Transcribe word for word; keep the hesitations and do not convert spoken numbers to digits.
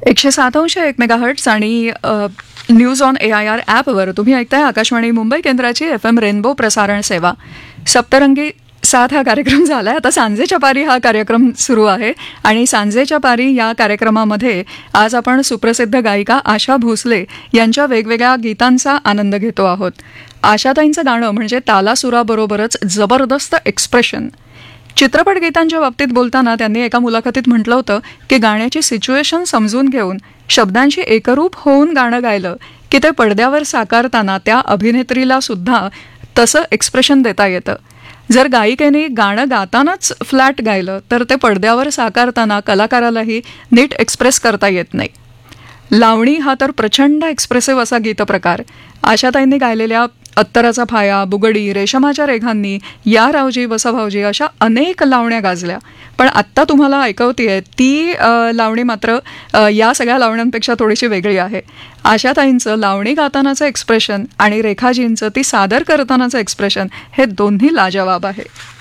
एकशे सात अंश एक मेगाहर्ट्स आणि news on A I R ॲपवर तुम्ही ऐकताय आकाशवाणी मुंबई केंद्राची एफ एम रेनबो प्रसारण सेवा. सप्तरंगी साथ हा कार्यक्रम झाला आहे. आता सांजेच्या पारी हा कार्यक्रम सुरू आहे आणि सांजेच्या पारी या कार्यक्रमामध्ये आज आपण सुप्रसिद्ध गायिका आशा भोसले यांच्या वेगवेगळ्या गीतांचा आनंद घेतो आहोत. आशाताईंचं गाणं म्हणजे तालासुराबरोबरच जबरदस्त एक्सप्रेशन. चित्रपट गीतांच्या बाबतीत बोलताना त्यांनी एका मुलाखतीत म्हटलं होतं की गाण्याची सिच्युएशन समजून घेऊन शब्दांशी एकरूप होऊन गाणं गायलं की ते पडद्यावर साकारताना त्या अभिनेत्रीला सुद्धा तसं एक्सप्रेशन देता येतं. जर गायिकेने गाणं गातानाच फ्लॅट गायलं तर ते पडद्यावर साकारताना कलाकारालाही नीट एक्सप्रेस करता येत नाही. लावणी हा तर प्रचंड एक्सप्रेसिव्ह असा गीतप्रकार. आशाताईंनी गायलेल्या अत्तराचा फाया, बुगडी, रेशमाच्या रेघांनी, या रावजी बसभावजी अशा अनेक लावण्या गाजल्या. पण आत्ता तुम्हाला ऐकवतीये ती लावणी मात्र या सगळ्या लावण्यांपेक्षा थोडीशी वेगळी आहे. आशाताईंचं लावणी गातानाचं एक्सप्रेशन आणि रेखाजींचं ती सादर करतानाचं एक्सप्रेशन हे दोन्ही लाजवाब आहे.